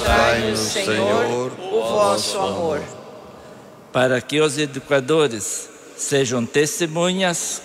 Mostrai-nos, Senhor, o vosso amor. Para que os educadores sejam testemunhas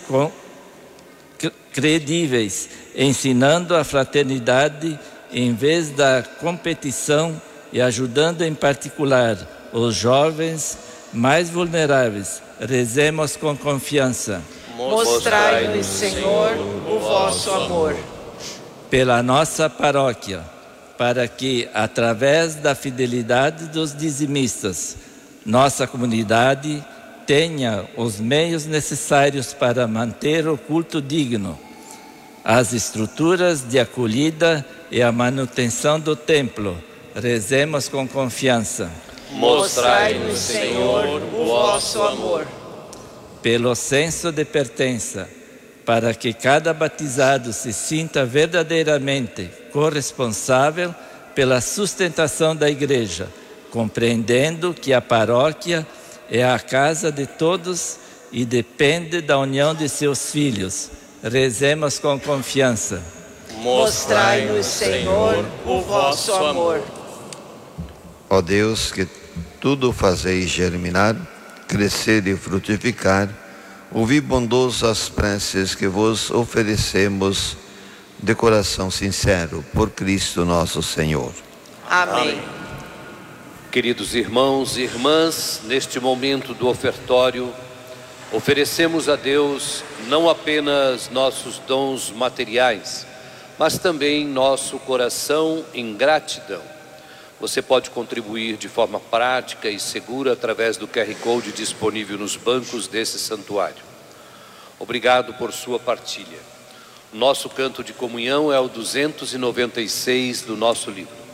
credíveis, ensinando a fraternidade em vez da competição e ajudando em particular os jovens mais vulneráveis, rezemos com confiança. Mostrai-nos, Senhor, o vosso amor. Pela nossa paróquia, para que, através da fidelidade dos dizimistas, nossa comunidade tenha os meios necessários para manter o culto digno, as estruturas de acolhida e a manutenção do templo. Rezemos com confiança. Mostrai-nos, Senhor, o vosso amor. Pelo senso de pertença, para que cada batizado se sinta verdadeiramente corresponsável pela sustentação da Igreja, compreendendo que a paróquia é a casa de todos e depende da união de seus filhos. Rezemos com confiança. Mostrai-nos, Senhor, o vosso amor. Ó Deus, que tudo fazeis germinar, crescer e frutificar, ouvi bondoso as preces que vos oferecemos de coração sincero, por Cristo nosso Senhor. Amém. Queridos irmãos e irmãs, neste momento do ofertório, oferecemos a Deus não apenas nossos dons materiais, mas também nosso coração em gratidão. Você pode contribuir de forma prática e segura através do QR Code disponível nos bancos desse santuário. Obrigado por sua partilha. Nosso canto de comunhão é o 296 do nosso livro.